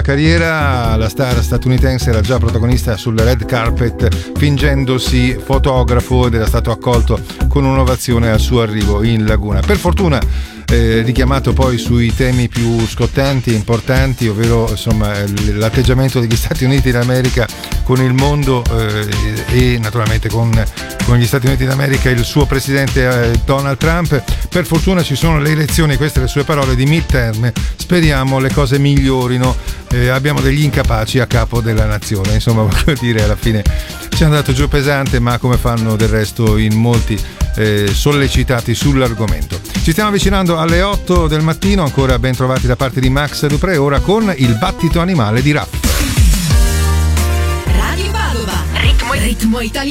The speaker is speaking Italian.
carriera, la star statunitense era già protagonista sul red carpet fingendosi fotografo ed era stato accolto con un'ovazione al suo arrivo in laguna. Per fortuna richiamato poi sui temi più scottanti e importanti, ovvero insomma l'atteggiamento degli Stati Uniti d'America con il mondo e naturalmente con gli Stati Uniti d'America e il suo presidente Donald Trump. Per fortuna ci sono le elezioni, queste le sue parole di midterm, speriamo le cose migliorino, abbiamo degli incapaci a capo della nazione, insomma voglio dire, alla fine ci è andato giù pesante, ma come fanno del resto in molti sollecitati sull'argomento. Ci stiamo avvicinando alle 8 del mattino, ancora ben trovati da parte di Max Dupré, ora con il battito animale di Raff. Radio Padova, ritmo italiano.